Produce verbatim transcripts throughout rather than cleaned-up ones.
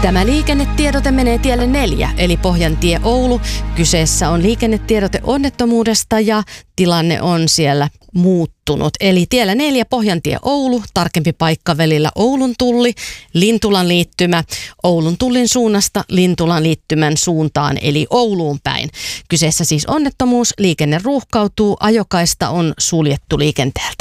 Tämä liikennetiedote menee tielle neljä, eli Pohjantie Oulu. Kyseessä on liikennetiedote onnettomuudesta ja tilanne on siellä muuttunut. Eli tiellä neljä Pohjantie Oulu, tarkempi paikka välillä Oulun tulli, Lintulan liittymä, Oulun tullin suunnasta Lintulan liittymän suuntaan, eli Ouluun päin. Kyseessä siis onnettomuus, liikenne ruuhkautuu, ajokaista on suljettu liikenteeltä.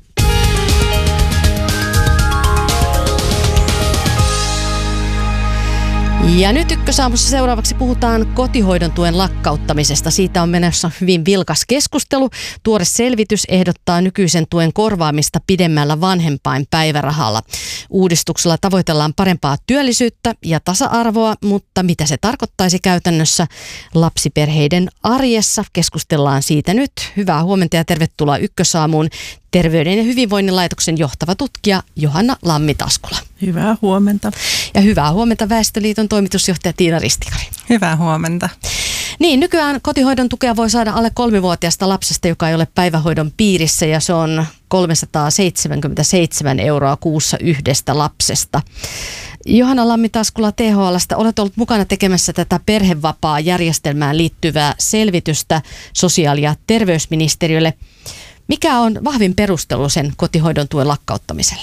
Ja nyt Ykkösaamussa seuraavaksi puhutaan kotihoidon tuen lakkauttamisesta. Siitä on menossa hyvin vilkas keskustelu. Tuore selvitys ehdottaa nykyisen tuen korvaamista pidemmällä vanhempainpäivärahalla. Uudistuksella tavoitellaan parempaa työllisyyttä ja tasa-arvoa, mutta mitä se tarkoittaisi käytännössä lapsiperheiden arjessa? Keskustellaan siitä nyt. Hyvää huomenta ja tervetuloa Ykkösaamuun Terveyden ja hyvinvoinnin laitoksen johtava tutkija Johanna Lammi-Taskula. Hyvää huomenta. Ja hyvää huomenta Väestöliiton toimitusjohtaja Tiina Ristikari. Hyvää huomenta. Niin, nykyään kotihoidon tukea voi saada alle kolmivuotiaasta lapsesta, joka ei ole päivähoidon piirissä, ja se on kolmesataaseitsemänkymmentäseitsemän euroa kuussa yhdestä lapsesta. Johanna Lammi-Taskula T H L:stä, olet ollut mukana tekemässä tätä perhevapaa-järjestelmään liittyvää selvitystä sosiaali- ja terveysministeriölle. Mikä on vahvin perustelu sen kotihoidon tuen lakkauttamiselle?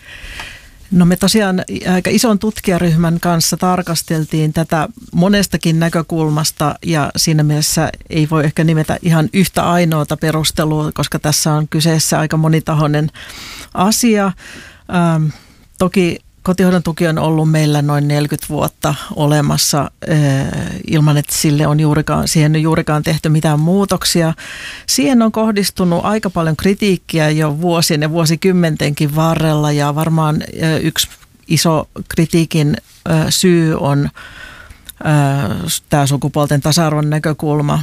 No me tosiaan aika ison tutkijaryhmän kanssa tarkasteltiin tätä monestakin näkökulmasta ja siinä mielessä ei voi ehkä nimetä ihan yhtä ainoata perustelua, koska tässä on kyseessä aika monitahoinen asia. Ähm, toki kotihoidon tuki on ollut meillä noin neljäkymmentä vuotta olemassa äh, ilman, että sille on juurikaan, siihen on juurikaan tehty mitään muutoksia. Siihen on kohdistunut aika paljon kritiikkiä jo vuosien ja vuosikymmentenkin varrella ja varmaan äh, yksi iso kritiikin äh, syy on äh, tämä sukupuolten tasa-arvon näkökulma,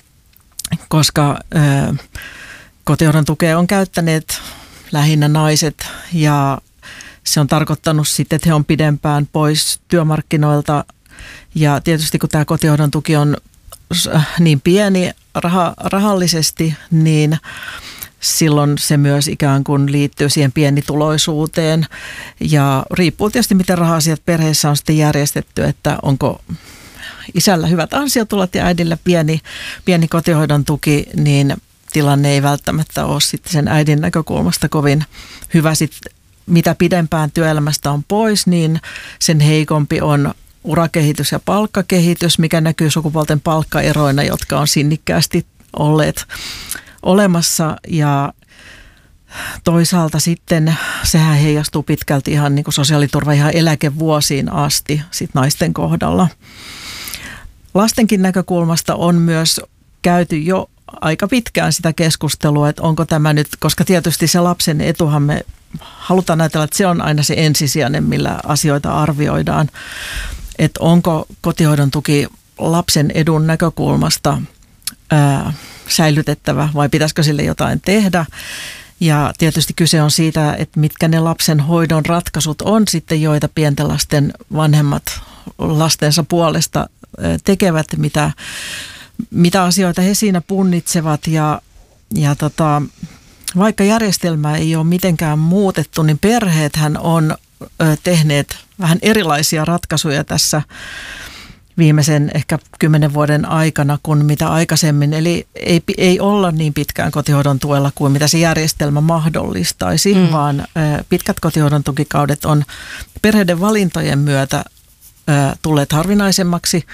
koska äh, kotihoidon tukea on käyttäneet lähinnä naiset ja se on tarkoittanut sitten, että he on pidempään pois työmarkkinoilta ja tietysti kun tämä kotihoidon tuki on niin pieni rah- rahallisesti, niin silloin se myös ikään kuin liittyy siihen pienituloisuuteen ja riippuu tietysti miten raha-asiat perheessä on sitten järjestetty, että onko isällä hyvät ansiotulot ja äidillä pieni, pieni kotihoidon tuki, niin tilanne ei välttämättä ole sitten sen äidin näkökulmasta kovin hyvä sitten. Mitä pidempään työelämästä on pois, niin sen heikompi on urakehitys ja palkkakehitys, mikä näkyy sukupuolten palkkaeroina, jotka on sinnikkäästi olleet olemassa. Ja toisaalta sitten sehän heijastuu pitkälti ihan niin kuin sosiaaliturva ihan eläkevuosiin asti sit naisten kohdalla. Lastenkin näkökulmasta on myös käyty jo aika pitkään sitä keskustelua, että onko tämä nyt, koska tietysti se lapsen etuhan me halutaan ajatella, että se on aina se ensisijainen, millä asioita arvioidaan, että onko kotihoidon tuki lapsen edun näkökulmasta ää, säilytettävä vai pitäisikö sille jotain tehdä. Ja tietysti kyse on siitä, että mitkä ne lapsen hoidon ratkaisut on sitten, joita pienten lasten vanhemmat lastensa puolesta tekevät, mitä, mitä asioita he siinä punnitsevat ja, ja tota, vaikka järjestelmää ei ole mitenkään muutettu, niin perheethän on ö, tehneet vähän erilaisia ratkaisuja tässä viimeisen ehkä kymmenen vuoden aikana kuin mitä aikaisemmin. Eli ei, ei olla niin pitkään kotihoidon tuella kuin mitä se järjestelmä mahdollistaisi, mm. vaan ö, pitkät kotihoidon tukikaudet on perheiden valintojen myötä ö, tulleet harvinaisemmaksi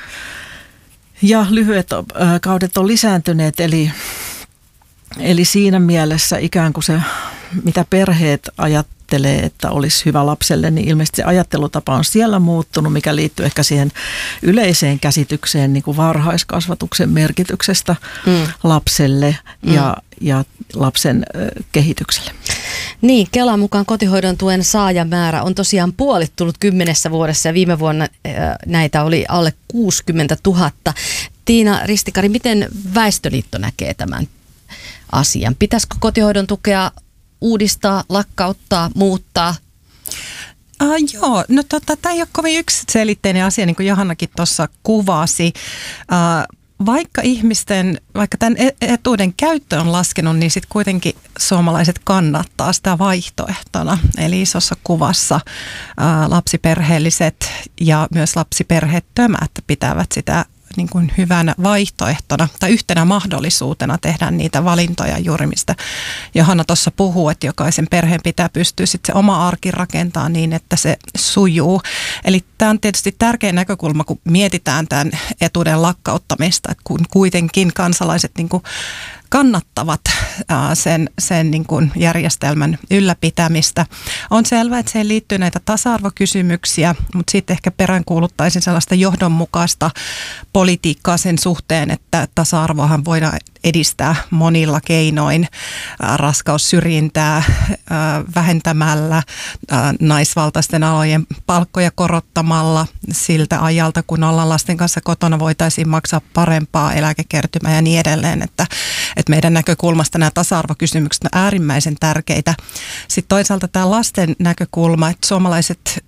ja lyhyet ö, kaudet on lisääntyneet, eli Eli siinä mielessä ikään kuin se, mitä perheet ajattelee, että olisi hyvä lapselle, niin ilmeisesti se ajattelutapa on siellä muuttunut, mikä liittyy ehkä siihen yleiseen käsitykseen niin kuin varhaiskasvatuksen merkityksestä mm. lapselle ja, mm. ja lapsen ö, kehitykselle. Niin, Kelan mukaan kotihoidon tuen saajamäärä on tosiaan puolittunut kymmenessä vuodessa ja viime vuonna ö, näitä oli alle kuusikymmentätuhatta. Tiina Ristikari, miten Väestöliitto näkee tämän asian? Pitäisikö kotihoidon tukea uudistaa, lakkauttaa, muuttaa? Uh, joo, no tota, tämä ei ole kovin yksiselitteinen asia, niin kuin Johannakin tuossa kuvasi. Uh, vaikka ihmisten, vaikka tämän etuuden käyttö on laskenut, niin sitten kuitenkin suomalaiset kannattaa sitä vaihtoehtona. Eli isossa kuvassa uh, lapsiperheelliset ja myös lapsiperheettömät pitävät sitä niin kuin hyvänä vaihtoehtona tai yhtenä mahdollisuutena tehdä niitä valintoja juuri, mistä Johanna tuossa puhuu, että jokaisen perheen pitää pystyä sitten se oma arki rakentamaan niin, että se sujuu. Eli tämä on tietysti tärkeä näkökulma, kun mietitään tämän etuuden lakkauttamista, että kun kuitenkin kansalaiset niin kuin kannattavat sen, sen niin kuin järjestelmän ylläpitämistä. On selvää, että siihen liittyy näitä tasa-arvokysymyksiä, mutta sitten ehkä peräänkuuluttaisin sellaista johdonmukaista politiikkaa sen suhteen, että tasa-arvoahan voidaan edistää monilla keinoin, raskaussyrjintää vähentämällä, naisvaltaisten alojen palkkoja korottamalla siltä ajalta, kun ollaan lasten kanssa kotona, voitaisiin maksaa parempaa eläkekertymää ja niin edelleen, että, että meidän näkökulmasta nämä tasa-arvokysymykset on äärimmäisen tärkeitä. Sitten toisaalta tämä lasten näkökulma, että suomalaiset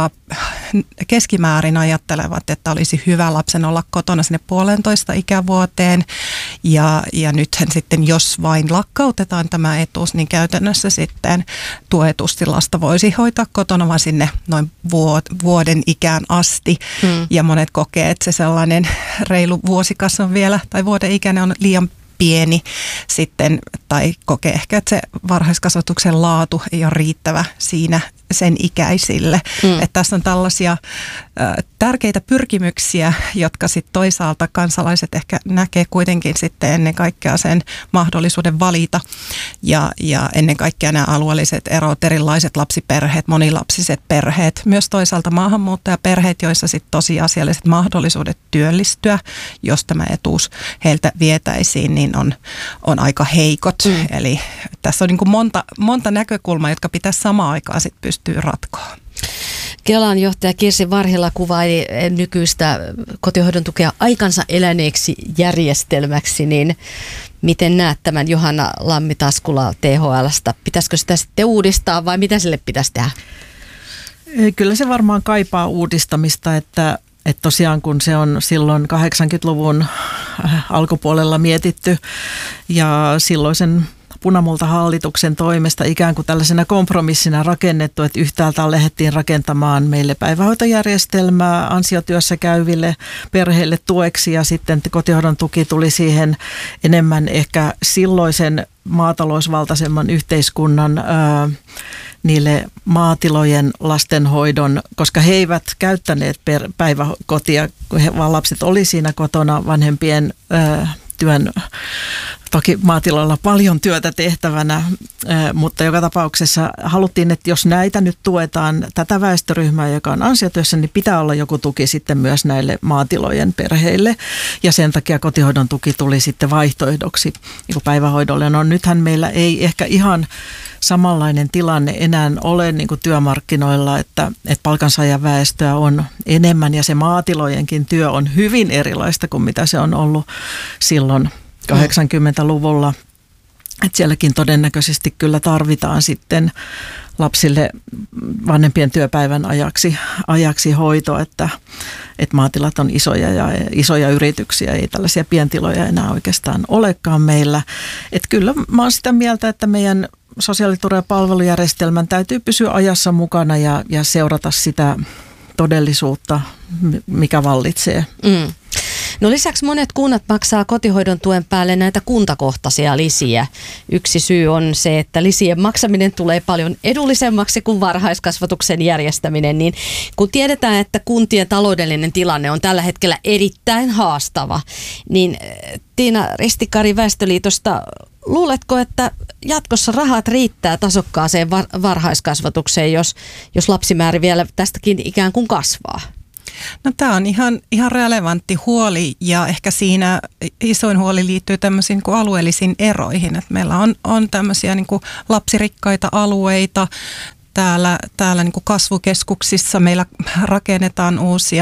keskimäärin ajattelevat, että olisi hyvä lapsen olla kotona sinne puolentoista ikävuoteen ja, ja nythän sitten jos vain lakkautetaan tämä etuus, niin käytännössä sitten tuetusti lasta voisi hoitaa kotona vaan sinne noin vuoden ikään asti hmm. ja monet kokee, että se sellainen reilu vuosikas on vielä tai vuoden ikäinen on liian pieni sitten tai kokee ehkä, että se varhaiskasvatuksen laatu ei ole riittävä siinä sen ikäisille. Mm. Että tässä on tällaisia ä, tärkeitä pyrkimyksiä, jotka sitten toisaalta kansalaiset ehkä näkee kuitenkin sitten ennen kaikkea sen mahdollisuuden valita ja, ja ennen kaikkea nämä alueelliset erot, erilaiset lapsiperheet, monilapsiset perheet, myös toisaalta maahanmuuttajaperheet, joissa sitten tosiasialliset mahdollisuudet työllistyä, jos tämä etuus heiltä vietäisiin, niin on, on aika heikot. Mm. Eli tässä on niin kuin monta, monta näkökulmaa, jotka pitäisi samaan aikaan sitten pystyä ratkoa. Kelan johtaja Kirsi Varhila kuvaili nykyistä kotihoidon tukea aikansa eläneeksi järjestelmäksi, niin miten näet tämän Johanna Lammi-Taskula T H L:stä? Pitäisikö sitä sitten uudistaa vai mitä sille pitäisi tehdä? Kyllä se varmaan kaipaa uudistamista, että Että tosiaan kun se on silloin kahdeksankymmentäluvun alkupuolella mietitty ja silloisen punamultahallituksen toimesta ikään kuin tällaisena kompromissina rakennettu, että yhtäältä lähdettiin rakentamaan meille päivähoitojärjestelmää ansiotyössä käyville perheille tueksi ja sitten kotihoidon tuki tuli siihen enemmän ehkä silloisen maatalousvaltaisemman yhteiskunnan ää, niille maatilojen lastenhoidon, koska he eivät käyttäneet per päiväkotia, vaan lapset oli siinä kotona vanhempien ää, työn. Toki maatiloilla paljon työtä tehtävänä, mutta joka tapauksessa haluttiin, että jos näitä nyt tuetaan, tätä väestöryhmää, joka on ansiotyössä, niin pitää olla joku tuki sitten myös näille maatilojen perheille. Ja sen takia kotihoidon tuki tuli sitten vaihtoehdoksi niin päivähoidolle. No nythän meillä ei ehkä ihan samanlainen tilanne enää ole niin kuin työmarkkinoilla, että, että palkansaajaväestöä on enemmän ja se maatilojenkin työ on hyvin erilaista kuin mitä se on ollut silloin kahdeksankymmentäluvulla. Että sielläkin todennäköisesti kyllä tarvitaan sitten lapsille vanhempien työpäivän ajaksi, ajaksi hoito, että, että maatilat on isoja ja isoja yrityksiä, ei tällaisia pientiloja enää oikeastaan olekaan meillä. Että kyllä mä oon sitä mieltä, että meidän sosiaaliturva- ja palvelujärjestelmän täytyy pysyä ajassa mukana ja, ja seurata sitä todellisuutta, mikä vallitsee. Mm. No lisäksi monet kunnat maksaa kotihoidon tuen päälle näitä kuntakohtaisia lisiä. Yksi syy on se, että lisien maksaminen tulee paljon edullisemmaksi kuin varhaiskasvatuksen järjestäminen. Niin kun tiedetään, että kuntien taloudellinen tilanne on tällä hetkellä erittäin haastava, niin Tiina Ristikari Väestöliitosta, luuletko, että jatkossa rahat riittää tasokkaaseen var- varhaiskasvatukseen, jos, jos lapsimäärä vielä tästäkin ikään kuin kasvaa? No tämä on ihan, ihan relevantti huoli ja ehkä siinä isoin huoli liittyy tämmöisiin niin kuin alueellisiin eroihin. Että meillä on, on tämmöisiä niin kuin lapsirikkaita alueita. Täällä, täällä niin kuin kasvukeskuksissa meillä rakennetaan uusia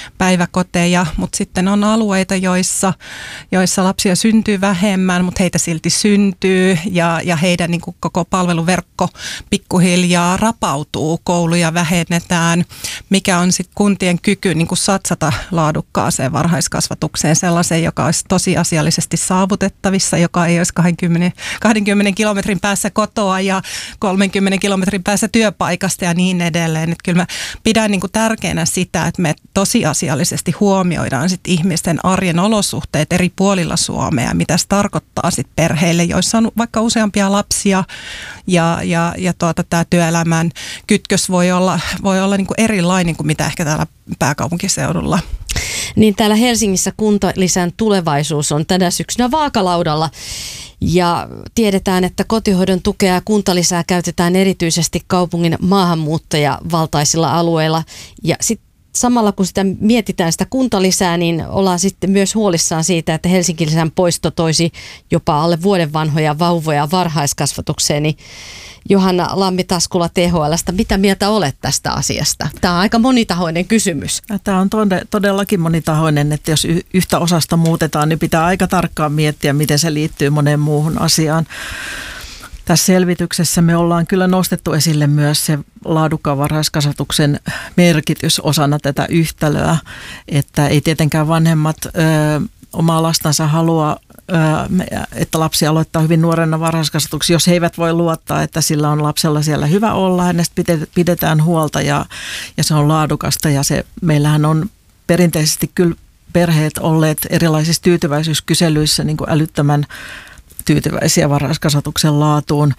päiväkoteja, mutta sitten on alueita, joissa, joissa lapsia syntyy vähemmän, mutta heitä silti syntyy ja, ja heidän niin kuin koko palveluverkko pikkuhiljaa rapautuu, kouluja vähennetään, mikä on sitten kuntien kyky niin kuin satsata laadukkaaseen varhaiskasvatukseen, sellaiseen, joka olisi tosiasiallisesti saavutettavissa, joka ei olisi kaksikymmentä, kaksikymmentä kilometrin päässä kotoa ja kolmenkymmenen kilometrin päässä työpaikasta ja niin edelleen. Että kyllä mä pidän niin kuin tärkeänä sitä, että me tosiasiallisesti huomioidaan sit ihmisten arjen olosuhteet eri puolilla Suomea, mitä se tarkoittaa sit perheille, joissa on vaikka useampia lapsia ja, ja, ja tuota, tämä työelämän kytkös voi olla, voi olla niin kuin erilainen kuin mitä ehkä täällä pääkaupunkiseudulla. Niin täällä Helsingissä kuntalisän tulevaisuus on tänä syksynä vaakalaudalla ja tiedetään, että kotihoidon tukea ja kuntalisää käytetään erityisesti kaupungin maahanmuuttajavaltaisilla alueilla ja sitten samalla kun sitä mietitään sitä kuntalisää, niin ollaan sitten myös huolissaan siitä, että Helsinki-lisän poisto toisi jopa alle vuoden vanhoja vauvoja varhaiskasvatukseen. Niin Johanna Lammi-Taskula T H L:stä, mitä mieltä olet tästä asiasta? Tämä on aika monitahoinen kysymys. Tämä on todellakin monitahoinen, että jos yhtä osasta muutetaan, niin pitää aika tarkkaan miettiä, miten se liittyy moneen muuhun asiaan. Tässä selvityksessä me ollaan kyllä nostettu esille myös se laadukkaan varhaiskasvatuksen merkitys osana tätä yhtälöä, että ei tietenkään vanhemmat ö, omaa lastansa halua, ö, että lapsi aloittaa hyvin nuorena varhaiskasvatuksia, jos he eivät voi luottaa, että sillä on lapsella siellä hyvä olla, hänestä pidetään huolta ja, ja se on laadukasta ja se, meillähän on perinteisesti kyllä perheet olleet erilaisissa tyytyväisyyskyselyissä niin kuin älyttömän tyytyväisiä varhaiskasvatuksen laatuun.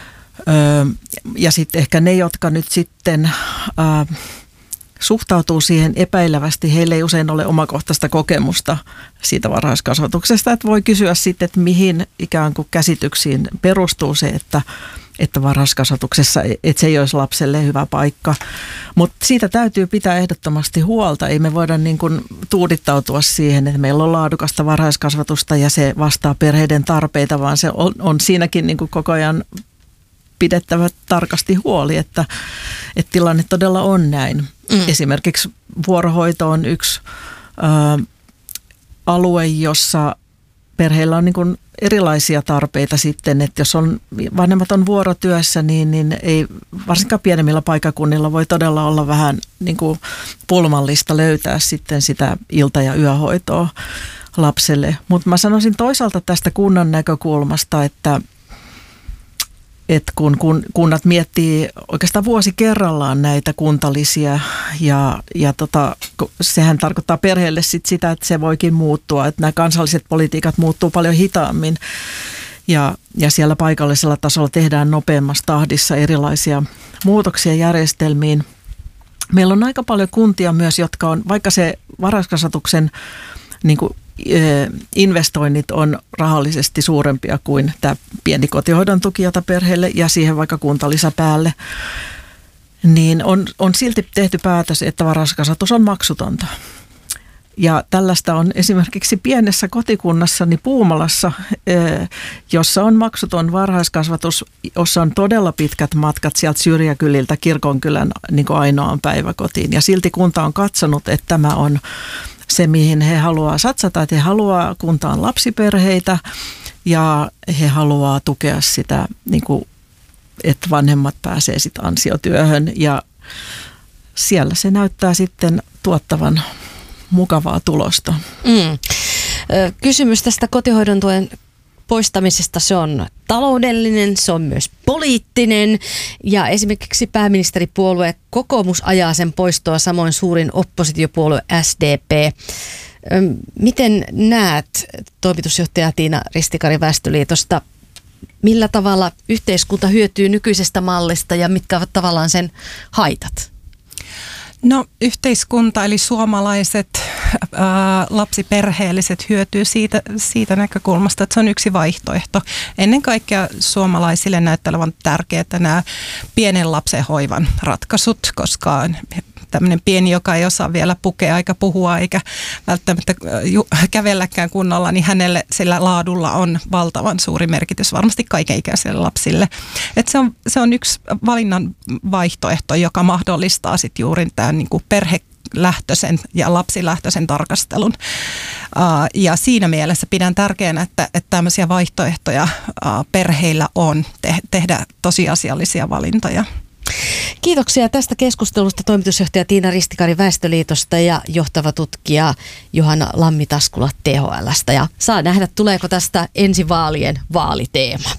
Öö, ja sitten ehkä ne, jotka nyt sitten äh, suhtautuu siihen epäilevästi, heillä ei usein ole omakohtaista kokemusta siitä varhaiskasvatuksesta, että voi kysyä sitten, että mihin ikään kuin käsityksiin perustuu se, että, että varhaiskasvatuksessa, että se ei olisi lapselle hyvä paikka. Mutta siitä täytyy pitää ehdottomasti huolta. Ei me voida niin kuin tuudittautua siihen, että meillä on laadukasta varhaiskasvatusta ja se vastaa perheiden tarpeita, vaan se on, on siinäkin niin kuin koko ajan pidettävä tarkasti huoli, että, että tilanne todella on näin. Mm. Esimerkiksi vuorohoito on yksi ä, alue, jossa perheillä on niin kuin erilaisia tarpeita sitten, että jos on, vanhemmat on vuorotyössä, niin, niin ei varsinkaan pienemmillä paikkakunnilla voi todella olla vähän niin kuin pulmallista löytää sitten sitä ilta- ja yöhoitoa lapselle. Mutta mä sanoisin toisaalta tästä kunnan näkökulmasta, että että kun, kun kunnat miettii oikeastaan vuosi kerrallaan näitä kuntalisiä ja, ja tota, sehän tarkoittaa perheelle sit sitä, että se voikin muuttua, että nämä kansalliset politiikat muuttuu paljon hitaammin ja, ja siellä paikallisella tasolla tehdään nopeammassa tahdissa erilaisia muutoksia järjestelmiin. Meillä on aika paljon kuntia myös, jotka on, vaikka se varhaiskasvatuksen niin kuin investoinnit on rahallisesti suurempia kuin tämä pieni kotihoidon tuki, jota perheelle ja siihen vaikka kuntalisä päälle, niin on, on silti tehty päätös, että varhaiskasvatus on maksutonta. Ja tällaista on esimerkiksi pienessä kotikunnassani Puumalassa, jossa on maksuton varhaiskasvatus, jossa on todella pitkät matkat sieltä syrjäkyliltä kirkonkylän niin kuin ainoaan päiväkotiin. Ja silti kunta on katsonut, että tämä on se, mihin he haluaa satsata, että he haluaa kuntaan lapsiperheitä ja he haluaa tukea sitä, niin kuin, että vanhemmat pääsee sitten ansiotyöhön ja siellä se näyttää sitten tuottavan mukavaa tulosta. Mm. Kysymys tästä kotihoidon tuen poistamisesta, se on taloudellinen, se on myös poliittinen ja esimerkiksi pääministeripuolue Kokoomus ajaa sen poistoa, samoin suurin oppositiopuolue S D P. Miten näet, toimitusjohtaja Tiina Ristikari Väestöliitosta, millä tavalla yhteiskunta hyötyy nykyisestä mallista ja mitkä ovat tavallaan sen haitat? No yhteiskunta eli suomalaiset ää, lapsiperheelliset hyötyy siitä, siitä näkökulmasta, että se on yksi vaihtoehto. Ennen kaikkea suomalaisille näyttää olevan tärkeää nämä pienen lapsen hoivan ratkaisut, koska tämmöinen pieni, joka ei osaa vielä pukea eikä puhua eikä välttämättä kävelläkään kunnolla, niin hänelle sillä laadulla on valtavan suuri merkitys varmasti kaikenikäisille lapsille. Et se, on, se on yksi valinnan vaihtoehto, joka mahdollistaa sit juuri tämän niin kuin perhe lähtöisen ja lapsilähtöisen tarkastelun. Ja siinä mielessä pidän tärkeänä, että, että tämmöisiä vaihtoehtoja perheillä on te- tehdä tosiasiallisia valintoja. Kiitoksia tästä keskustelusta toimitusjohtaja Tiina Ristikari Väestöliitosta ja johtava tutkija Johanna Lammi-Taskula T H L:stä. Ja saa nähdä, tuleeko tästä ensi vaalien vaaliteema.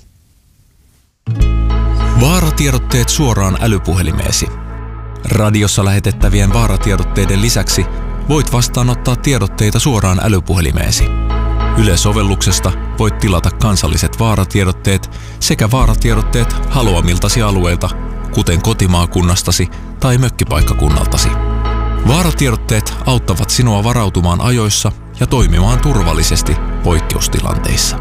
Vaaratiedotteet suoraan älypuhelimeesi. Radiossa lähetettävien vaaratiedotteiden lisäksi voit vastaanottaa tiedotteita suoraan älypuhelimeesi. Yle-sovelluksesta voit tilata kansalliset vaaratiedotteet sekä vaaratiedotteet haluamiltasi alueilta, kuten kotimaakunnastasi tai mökkipaikkakunnaltasi. Vaaratiedotteet auttavat sinua varautumaan ajoissa ja toimimaan turvallisesti poikkeustilanteissa.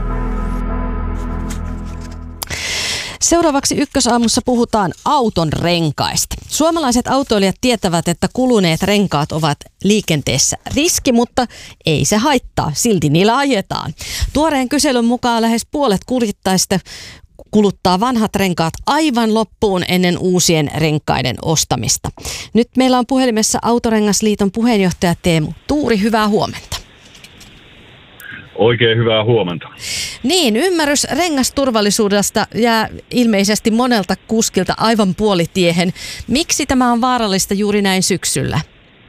Seuraavaksi Ykkösaamussa puhutaan auton renkaista. Suomalaiset autoilijat tietävät, että kuluneet renkaat ovat liikenteessä riski, mutta ei se haittaa. Silti niillä ajetaan. Tuoreen kyselyn mukaan lähes puolet kuljettajista kuluttaa vanhat renkaat aivan loppuun ennen uusien renkaiden ostamista. Nyt meillä on puhelimessa Autorengasliiton puheenjohtaja Teemu Tuuri. Hyvää huomenta. Oikein hyvää huomenta. Niin, ymmärrys rengasturvallisuudesta jää ilmeisesti monelta kuskilta aivan puolitiehen. Miksi tämä on vaarallista juuri näin syksyllä?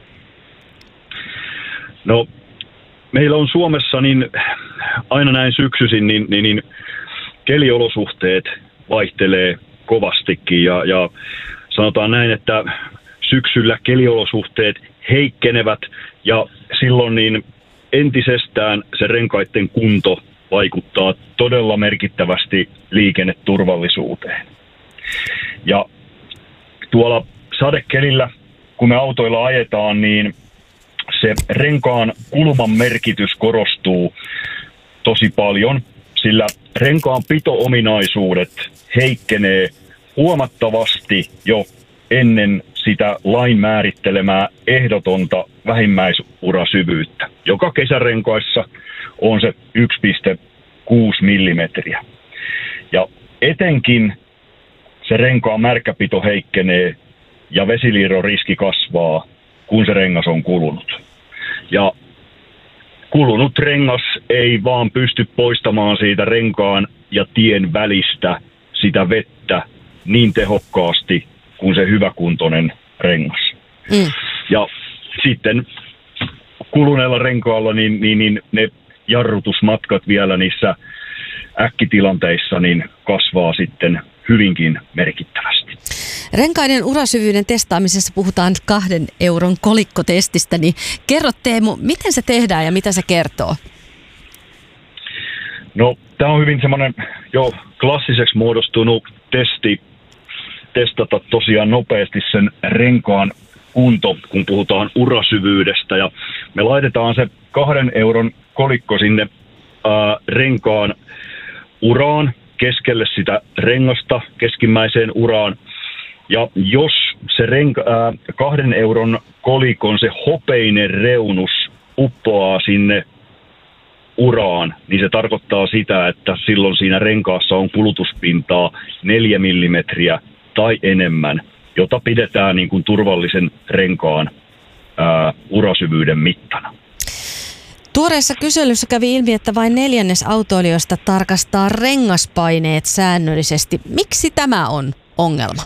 No, meillä on Suomessa niin aina näin syksyisin, niin, niin, niin keliolosuhteet vaihtelee kovastikin ja, ja sanotaan näin, että syksyllä keliolosuhteet heikkenevät ja silloin niin entisestään se renkaiden kunto vaikuttaa todella merkittävästi liikenneturvallisuuteen. Ja tuolla sadekelillä, kun me autoilla ajetaan, niin se renkaan kulman merkitys korostuu tosi paljon, sillä renkaan pito-ominaisuudet heikkenee huomattavasti jo ennen sitä lain määrittelemää ehdotonta vähimmäisurasyyvyyttä, joka kesärenkaissa on se yksi pilkku kuusi millimetriä. Ja etenkin se renkaan märkäpito heikkenee ja vesiliirron-riski kasvaa, kun se rengas on kulunut. Ja kulunut rengas ei vaan pysty poistamaan siitä renkaan ja tien välistä sitä vettä niin tehokkaasti kuin se hyväkuntoinen rengas. Mm. Ja sitten kuluneella renkaalla niin, niin, niin ne jarrutusmatkat vielä niissä äkkitilanteissa niin kasvaa sitten hyvinkin merkittävästi. Renkaiden urasyvyyden testaamisessa puhutaan kahden euron kolikkotestistä, niin kerro Teemu, miten se tehdään ja mitä se kertoo? No, tämä on hyvin semmoinen jo klassiseksi muodostunut testi, testata tosiaan nopeasti sen renkaan kunto, kun puhutaan urasyvyydestä. Ja me laitetaan se kahden euron kolikko sinne ää, renkaan uraan, keskelle sitä rengasta, keskimmäiseen uraan. Ja jos se renka, ää, kahden euron kolikon se hopeinen reunus uppoaa sinne uraan, niin se tarkoittaa sitä, että silloin siinä renkaassa on kulutuspintaa neljä millimetriä tai enemmän, jota pidetään niin kuin turvallisen renkaan ää, urasyvyyden mittana. Tuoreessa kyselyssä kävi ilmi, että vain neljännes autoilijoista tarkastaa rengaspaineet säännöllisesti. Miksi tämä on ongelma?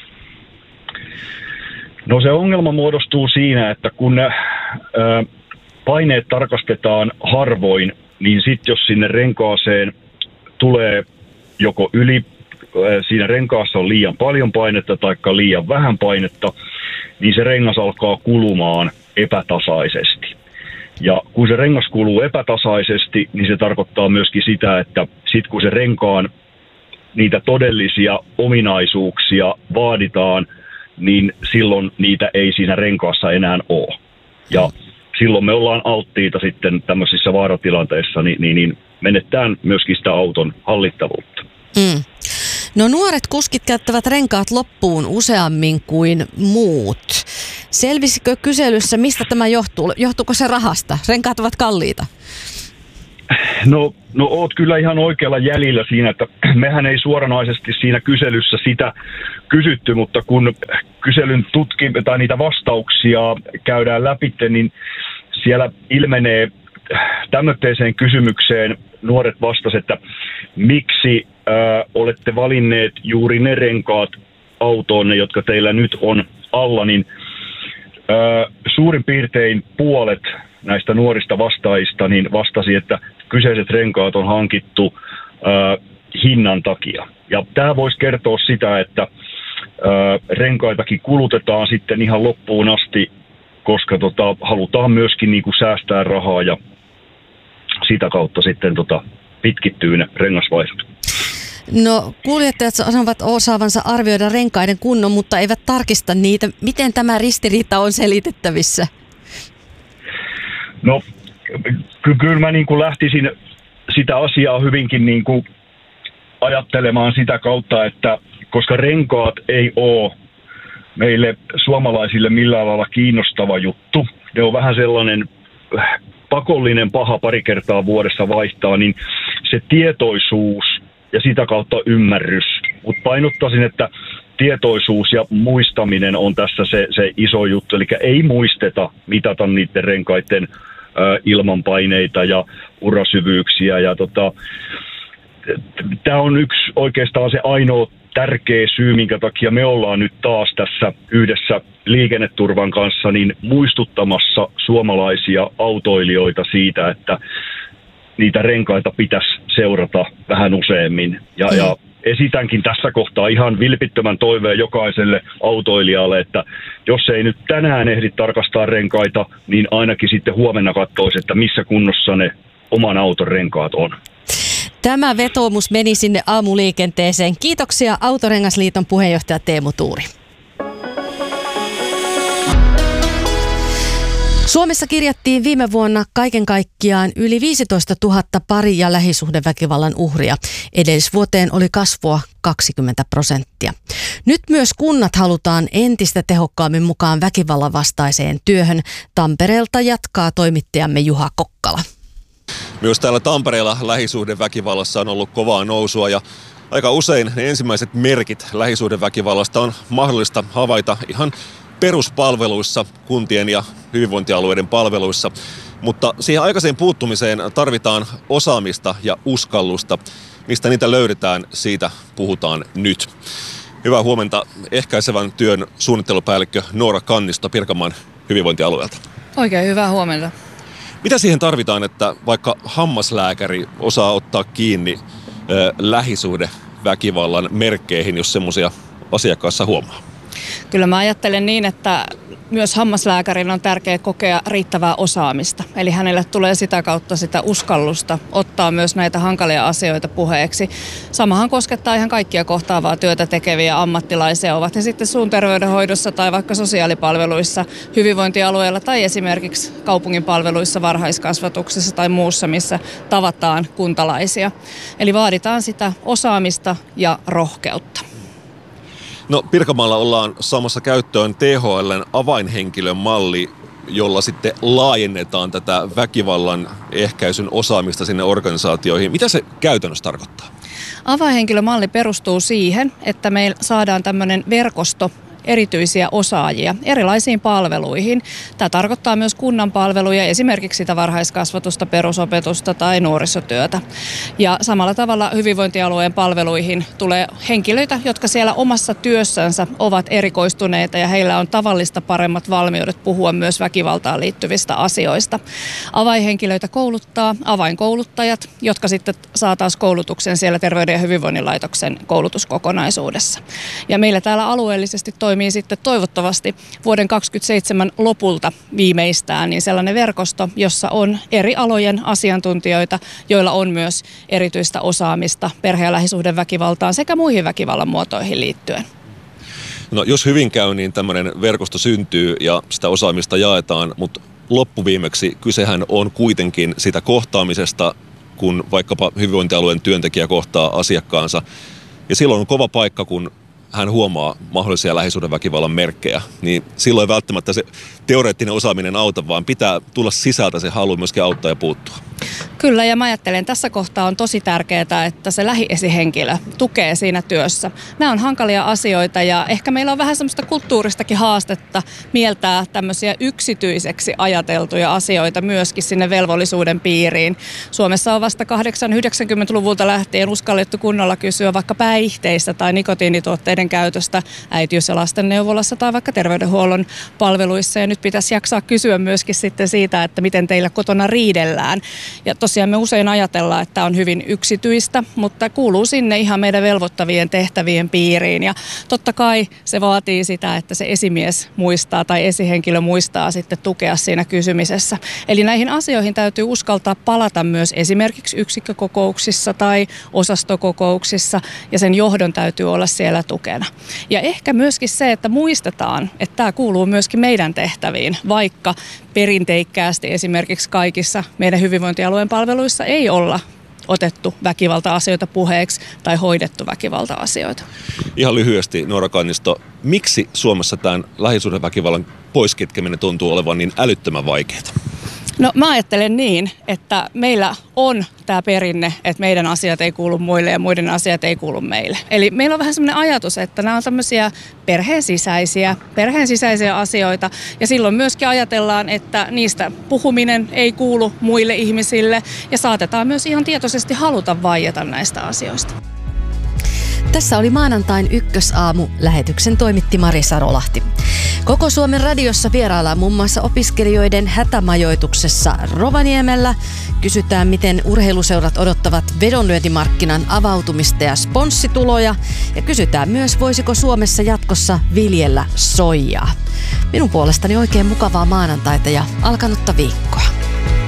No se ongelma muodostuu siinä, että kun ää, paineet tarkastetaan harvoin, niin sitten jos sinne renkaaseen tulee joko yli, siinä renkaassa on liian paljon painetta tai liian vähän painetta, niin se rengas alkaa kulumaan epätasaisesti. Ja kun se rengas kuluu epätasaisesti, niin se tarkoittaa myöskin sitä, että sit kun se renkaan niitä todellisia ominaisuuksia vaaditaan, niin silloin niitä ei siinä renkaassa enää ole. Ja silloin me ollaan alttiita sitten tämmöisissä vaaratilanteissa, niin, niin, niin menettään myöskin sitä auton hallittavuutta. Mm. No nuoret kuskit käyttävät renkaat loppuun useammin kuin muut. Selvisikö kyselyssä, mistä tämä johtuu? Johtuuko se rahasta? Renkaat ovat kalliita. No, no oot kyllä ihan oikealla jäljellä siinä, että mehän ei suoranaisesti siinä kyselyssä sitä kysytty, mutta kun kyselyn tutki tai niitä vastauksia käydään läpi, niin siellä ilmenee tämmöiseen kysymykseen nuoret vastasivat, että miksi ää, olette valinneet juuri ne renkaat autoonne, jotka teillä nyt on alla, niin ää, suurin piirtein puolet näistä nuorista vastaajista niin vastasi, että kyseiset renkaat on hankittu ää, hinnan takia. Ja tämä voisi kertoa sitä, että ää, renkaitakin kulutetaan sitten ihan loppuun asti, koska tota, halutaan myöskin niinku säästää rahaa ja sitä kautta sitten tota, pitkittyy ne rengasvaihdot. No kuljettajat sanovat osaavansa arvioida renkaiden kunnon, mutta eivät tarkista niitä. Miten tämä ristiriita on selitettävissä? No ky- kyllä mä niin kuin lähtisin sitä asiaa hyvinkin niin kuin ajattelemaan sitä kautta, että koska renkaat ei ole meille suomalaisille millään lailla kiinnostava juttu, ne on vähän sellainen pakollinen paha pari kertaa vuodessa vaihtaa, niin se tietoisuus ja sitä kautta ymmärrys. Mutta painottaisin, että tietoisuus ja muistaminen on tässä se, se iso juttu. Eli ei muisteta mitata niiden renkaiden ö, ilmanpaineita ja urasyvyyksiä. Ja tota, tämä on yksi oikeastaan se ainoa tärkeä syy, minkä takia me ollaan nyt taas tässä yhdessä liikenneturvan kanssa niin muistuttamassa suomalaisia autoilijoita siitä, että niitä renkaita pitäisi seurata vähän useammin. Ja, mm. ja esitänkin tässä kohtaa ihan vilpittömän toiveen jokaiselle autoilijalle, että jos ei nyt tänään ehdi tarkastaa renkaita, niin ainakin sitten huomenna katsoisi, että missä kunnossa ne oman auton renkaat on. Tämä vetoomus meni sinne aamuliikenteeseen. Kiitoksia Autorengasliiton puheenjohtaja Teemu Tuuri. Suomessa kirjattiin viime vuonna kaiken kaikkiaan yli viisitoista tuhatta pari- ja lähisuhdeväkivallan uhria. Edellisvuoteen oli kasvua kaksikymmentä prosenttia. Nyt myös kunnat halutaan entistä tehokkaammin mukaan väkivallan vastaiseen työhön. Tampereelta jatkaa toimittajamme Juha Kokkala. Myös täällä Tampereella lähisuhdeväkivallassa on ollut kovaa nousua ja aika usein ne ensimmäiset merkit lähisuhdeväkivallasta on mahdollista havaita ihan peruspalveluissa, kuntien ja hyvinvointialueiden palveluissa. Mutta siihen aikaiseen puuttumiseen tarvitaan osaamista ja uskallusta. Mistä niitä löydetään, siitä puhutaan nyt. Hyvää huomenta ehkäisevän työn suunnittelupäällikkö Noora Kannisto Pirkanmaan hyvinvointialueelta. Oikein hyvää huomenta. Mitä siihen tarvitaan, että vaikka hammaslääkäri osaa ottaa kiinni äh, lähisuhdeväkivallan merkkeihin, jos semmoisia asiakkaassa huomaa? Kyllä mä ajattelen niin, että myös hammaslääkärin on tärkeää kokea riittävää osaamista. Eli hänelle tulee sitä kautta sitä uskallusta ottaa myös näitä hankalia asioita puheeksi. Samahan koskettaa ihan kaikkia kohtaavaa työtä tekeviä ammattilaisia, ovat he sitten suun terveydenhoidossa tai vaikka sosiaalipalveluissa, hyvinvointialueella tai esimerkiksi kaupungin palveluissa, varhaiskasvatuksessa tai muussa, missä tavataan kuntalaisia. Eli vaaditaan sitä osaamista ja rohkeutta. No Pirkanmaalla ollaan saamassa käyttöön T H L:n avainhenkilön malli, jolla sitten laajennetaan tätä väkivallan ehkäisyn osaamista sinne organisaatioihin. Mitä se käytännössä tarkoittaa? Avainhenkilömalli perustuu siihen, että me saadaan tämmöinen verkosto erityisiä osaajia erilaisiin palveluihin. Tämä tarkoittaa myös kunnan palveluja, esimerkiksi sitä varhaiskasvatusta, perusopetusta tai nuorisotyötä. Ja samalla tavalla hyvinvointialueen palveluihin tulee henkilöitä, jotka siellä omassa työssänsä ovat erikoistuneita ja heillä on tavallista paremmat valmiudet puhua myös väkivaltaan liittyvistä asioista. Avainhenkilöitä kouluttaa avainkouluttajat, jotka sitten saa taas koulutuksen siellä Terveyden ja hyvinvoinnin laitoksen koulutuskokonaisuudessa. Ja meillä täällä alueellisesti toimii sitten toivottavasti vuoden kaksikymmentäseitsemän lopulta viimeistään niin sellainen verkosto, jossa on eri alojen asiantuntijoita, joilla on myös erityistä osaamista perhe- ja lähisuhdeväkivaltaan sekä muihin väkivallan muotoihin liittyen. No jos hyvin käy, niin tämmöinen verkosto syntyy ja sitä osaamista jaetaan, mutta loppuviimeksi kysehän on kuitenkin sitä kohtaamisesta, kun vaikkapa hyvinvointialueen työntekijä kohtaa asiakkaansa. Ja silloin on kova paikka, kun hän huomaa mahdollisia lähisuhdeväkivallan merkkejä, niin silloin ei välttämättä se teoreettinen osaaminen auta, vaan pitää tulla sisältä se halu myöskin auttaa ja puuttua. Kyllä, ja mä ajattelen, tässä kohtaa on tosi tärkeää, että se lähiesihenkilö tukee siinä työssä. Nämä on hankalia asioita ja ehkä meillä on vähän semmoista kulttuuristakin haastetta mieltää tämmöisiä yksityiseksi ajateltuja asioita myöskin sinne velvollisuuden piiriin. Suomessa on vasta kahdeksankymmentä-yhdeksänkymmentäluvulta lähtien uskallettu kunnolla kysyä vaikka päihteistä tai nikotiinituotteiden käytöstä äitiys- ja lastenneuvolassa tai vaikka terveydenhuollon palveluissa. Ja nyt pitäisi jaksaa kysyä myöskin sitten siitä, että miten teillä kotona riidellään. Ja tosiaan me usein ajatellaan, että tämä on hyvin yksityistä, mutta kuuluu sinne ihan meidän velvoittavien tehtävien piiriin. Ja totta kai se vaatii sitä, että se esimies muistaa tai esihenkilö muistaa sitten tukea siinä kysymisessä. Eli näihin asioihin täytyy uskaltaa palata myös esimerkiksi yksikkökokouksissa tai osastokokouksissa, ja sen johdon täytyy olla siellä tukena. Ja ehkä myöskin se, että muistetaan, että tämä kuuluu myöskin meidän tehtäviin, vaikka perinteikkäästi esimerkiksi kaikissa meidän hyvinvointialueen palveluissa ei olla otettu väkivalta-asioita puheeksi tai hoidettu väkivalta-asioita. Ihan lyhyesti, Noora Kannisto, miksi Suomessa tämän lähisuhdeväkivallan poiskitkeminen tuntuu olevan niin älyttömän vaikeaa? No mä ajattelen niin, että meillä on tämä perinne, että meidän asiat ei kuulu muille ja muiden asiat ei kuulu meille. Eli meillä on vähän semmoinen ajatus, että nämä on tämmöisiä perheen sisäisiä, perheen sisäisiä asioita. Ja silloin myöskin ajatellaan, että niistä puhuminen ei kuulu muille ihmisille ja saatetaan myös ihan tietoisesti haluta vaieta näistä asioista. Tässä oli maanantain Ykkösaamu. Lähetyksen toimitti Mari Sarolahti. Koko Suomen radiossa vieraillaan muun muassa opiskelijoiden hätämajoituksessa Rovaniemellä. Kysytään, miten urheiluseurat odottavat vedonlyöntimarkkinan avautumista ja sponssituloja. Ja kysytään myös, voisiko Suomessa jatkossa viljellä soijaa. Minun puolestani oikein mukavaa maanantaita ja alkanutta viikkoa.